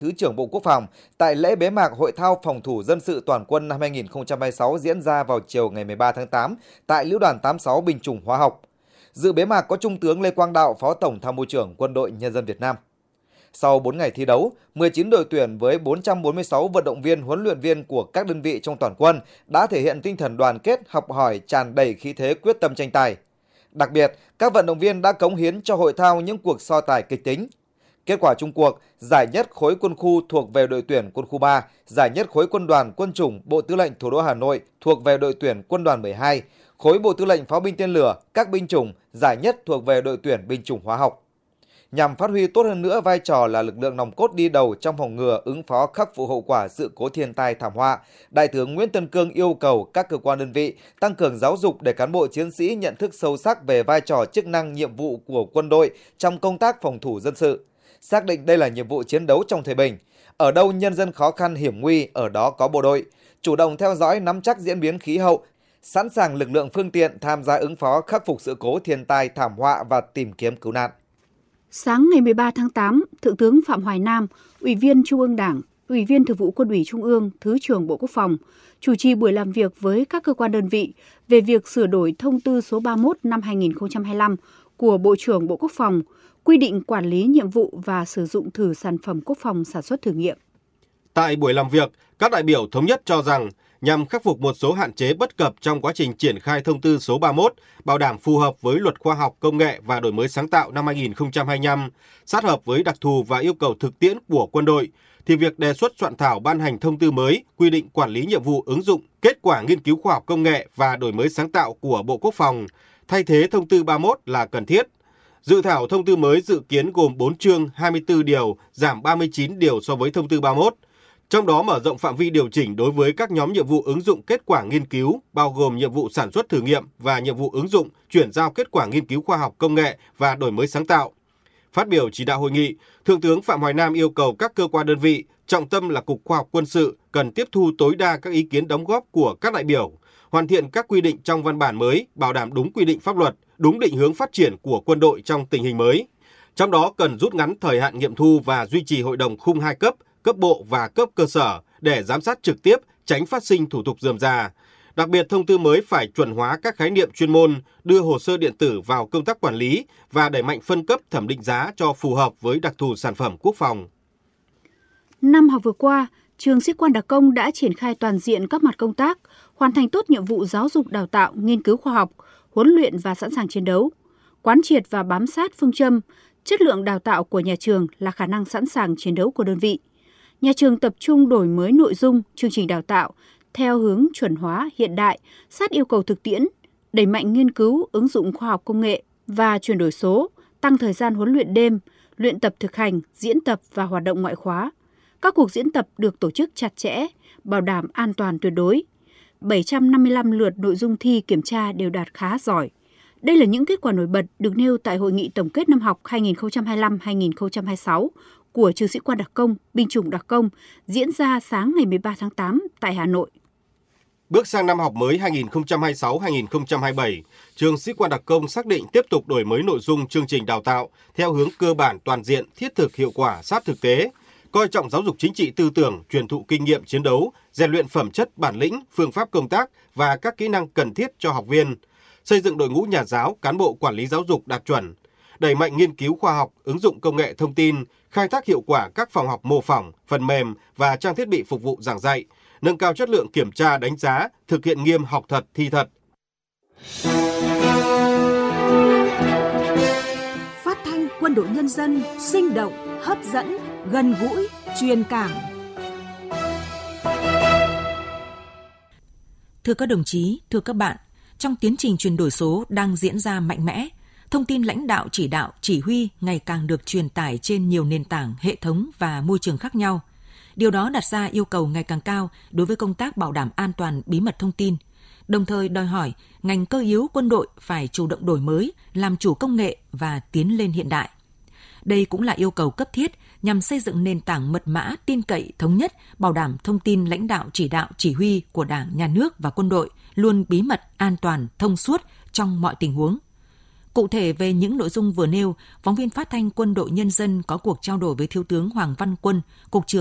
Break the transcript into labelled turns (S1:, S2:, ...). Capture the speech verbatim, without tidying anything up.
S1: Thứ trưởng Bộ Quốc phòng tại lễ bế mạc Hội thao phòng thủ dân sự toàn quân năm hai nghìn không trăm hai mươi sáu diễn ra vào chiều ngày mười ba tháng tám tại Lữ đoàn tám mươi sáu binh chủng hóa học. Dự bế mạc có Trung tướng Lê Quang Đạo, Phó Tổng Tham mưu trưởng Quân đội Nhân dân Việt Nam. Sau bốn ngày thi đấu, mười chín đội tuyển với bốn trăm bốn mươi sáu vận động viên, huấn luyện viên của các đơn vị trong toàn quân đã thể hiện tinh thần đoàn kết, học hỏi, tràn đầy khí thế quyết tâm tranh tài. Đặc biệt, các vận động viên đã cống hiến cho hội thao những cuộc so tài kịch tính. Kết quả chung cuộc, giải nhất khối quân khu thuộc về đội tuyển quân khu ba, giải nhất khối quân đoàn quân chủng Bộ Tư lệnh Thủ đô Hà Nội thuộc về đội tuyển quân đoàn mười hai, khối Bộ Tư lệnh Pháo binh tên lửa, các binh chủng, giải nhất thuộc về đội tuyển binh chủng hóa học. Nhằm phát huy tốt hơn nữa vai trò là lực lượng nòng cốt đi đầu trong phòng ngừa, ứng phó, khắc phục hậu quả sự cố thiên tai thảm họa, Đại tướng Nguyễn Tân Cương yêu cầu các cơ quan đơn vị tăng cường giáo dục để cán bộ chiến sĩ nhận thức sâu sắc về vai trò, chức năng, nhiệm vụ của quân đội trong công tác phòng thủ dân sự. Xác định đây là nhiệm vụ chiến đấu trong thời bình. Ở đâu nhân dân khó khăn hiểm nguy, ở đó có bộ đội. Chủ động theo dõi, nắm chắc diễn biến khí hậu, sẵn sàng lực lượng phương tiện tham gia ứng phó, khắc phục sự cố thiên tai thảm họa và tìm kiếm cứu nạn.
S2: Sáng ngày mười ba tháng tám, Thượng tướng Phạm Hoài Nam, Ủy viên Trung ương Đảng, Ủy viên Thường vụ Quân ủy Trung ương, Thứ trưởng Bộ Quốc phòng, chủ trì buổi làm việc với các cơ quan đơn vị về việc sửa đổi thông tư số ba mươi mốt năm hai nghìn không trăm hai mươi lăm của Bộ trưởng Bộ Quốc phòng, quy định quản lý nhiệm vụ và sử dụng thử sản phẩm quốc phòng sản xuất thử nghiệm.
S3: Tại buổi làm việc, các đại biểu thống nhất cho rằng nhằm khắc phục một số hạn chế bất cập trong quá trình triển khai thông tư số ba mươi mốt, bảo đảm phù hợp với Luật Khoa học, Công nghệ và Đổi mới sáng tạo năm hai nghìn không trăm hai mươi lăm, sát hợp với đặc thù và yêu cầu thực tiễn của quân đội, thì việc đề xuất soạn thảo ban hành thông tư mới quy định quản lý nhiệm vụ ứng dụng kết quả nghiên cứu khoa học công nghệ và đổi mới sáng tạo của Bộ Quốc phòng, thay thế thông tư ba mươi mốt là cần thiết. Dự thảo thông tư mới dự kiến gồm bốn chương, hai mươi tư điều, giảm ba mươi chín điều so với thông tư ba mươi mốt. Trong đó mở rộng phạm vi điều chỉnh đối với các nhóm nhiệm vụ ứng dụng kết quả nghiên cứu, bao gồm nhiệm vụ sản xuất thử nghiệm và nhiệm vụ ứng dụng, chuyển giao kết quả nghiên cứu khoa học công nghệ và đổi mới sáng tạo. Phát biểu chỉ đạo hội nghị, Thượng tướng Phạm Hoài Nam yêu cầu các cơ quan đơn vị, trọng tâm là Cục Khoa học Quân sự, cần tiếp thu tối đa các ý kiến đóng góp của các đại biểu, hoàn thiện các quy định trong văn bản mới, bảo đảm đúng quy định pháp luật, đúng định hướng phát triển của quân đội trong tình hình mới. Trong đó cần rút ngắn thời hạn nghiệm thu và duy trì hội đồng khung hai cấp, cấp bộ và cấp cơ sở để giám sát trực tiếp, tránh phát sinh thủ tục rườm rà. Đặc biệt, thông tư mới phải chuẩn hóa các khái niệm chuyên môn, đưa hồ sơ điện tử vào công tác quản lý và đẩy mạnh phân cấp thẩm định giá cho phù hợp với đặc thù sản phẩm quốc phòng.
S2: Năm học vừa qua, trường Sĩ quan Đặc công đã triển khai toàn diện các mặt công tác, hoàn thành tốt nhiệm vụ giáo dục đào tạo, nghiên cứu khoa học, huấn luyện và sẵn sàng chiến đấu. Quán triệt và bám sát phương châm, chất lượng đào tạo của nhà trường là khả năng sẵn sàng chiến đấu của đơn vị. Nhà trường tập trung đổi mới nội dung, chương trình đào tạo theo hướng chuẩn hóa, hiện đại, sát yêu cầu thực tiễn, đẩy mạnh nghiên cứu, ứng dụng khoa học công nghệ và chuyển đổi số, tăng thời gian huấn luyện đêm, luyện tập thực hành, diễn tập và hoạt động ngoại khóa. Các cuộc diễn tập được tổ chức chặt chẽ, bảo đảm an toàn tuyệt đối. bảy trăm năm mươi lăm lượt nội dung thi kiểm tra đều đạt khá giỏi. Đây là những kết quả nổi bật được nêu tại Hội nghị tổng kết năm học hai nghìn không trăm hai mươi lăm hai nghìn không trăm hai mươi sáu của Trường Sĩ quan Đặc công, Binh chủng Đặc công diễn ra sáng ngày mười ba tháng tám tại Hà Nội.
S3: Bước sang năm học mới hai nghìn không trăm hai mươi sáu hai nghìn không trăm hai mươi bảy, Trường Sĩ quan Đặc công xác định tiếp tục đổi mới nội dung chương trình đào tạo theo hướng cơ bản, toàn diện, thiết thực, hiệu quả, sát thực tế, coi trọng giáo dục chính trị tư tưởng, truyền thụ kinh nghiệm chiến đấu, rèn luyện phẩm chất, bản lĩnh, phương pháp công tác và các kỹ năng cần thiết cho học viên, xây dựng đội ngũ nhà giáo, cán bộ quản lý giáo dục đạt chuẩn, đẩy mạnh nghiên cứu khoa học, ứng dụng công nghệ thông tin, khai thác hiệu quả các phòng học mô phỏng, phần mềm và trang thiết bị phục vụ giảng dạy, nâng cao chất lượng kiểm tra đánh giá, thực hiện nghiêm học thật, thi thật.
S4: Phát thanh Quân đội Nhân dân sinh động, hấp dẫn, gần gũi, truyền cảm.
S5: Thưa các đồng chí, thưa các bạn, trong tiến trình chuyển đổi số đang diễn ra mạnh mẽ, thông tin lãnh đạo chỉ đạo, chỉ huy ngày càng được truyền tải trên nhiều nền tảng, hệ thống và môi trường khác nhau. Điều đó đặt ra yêu cầu ngày càng cao đối với công tác bảo đảm an toàn bí mật thông tin, đồng thời đòi hỏi ngành cơ yếu quân đội phải chủ động đổi mới, làm chủ công nghệ và tiến lên hiện đại. Đây cũng là yêu cầu cấp thiết nhằm xây dựng nền tảng mật mã tin cậy, thống nhất, bảo đảm thông tin lãnh đạo chỉ đạo, chỉ huy của Đảng, Nhà nước và quân đội luôn bí mật, an toàn, thông suốt trong mọi tình huống. Cụ thể về những nội dung vừa nêu, phóng viên phát thanh Quân đội Nhân dân có cuộc trao đổi với Thiếu tướng Hoàng Văn Quân, Cục trưởng